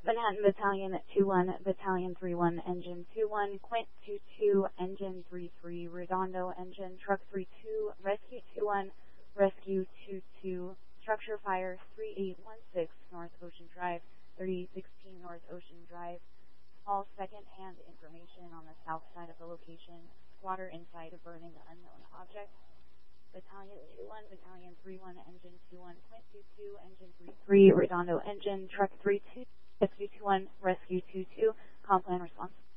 Manhattan Battalion 2-1, Battalion 3-1, Engine 2-1, Quint 2-2, Engine 3-3, Redondo Engine, Truck 3-2, Rescue 2-1, Rescue 2-2, Structure Fire 3816 North Ocean Drive, 3816 North Ocean Drive. All second-hand information on the south side of the location. Squatter inside a burning unknown object. Battalion 2-1, Battalion 3-1, Engine 2-1, Quint 2-2, Engine 3-3, Redondo Engine, Truck 3-2, Rescue 2-1, Rescue 2-2, Complan response.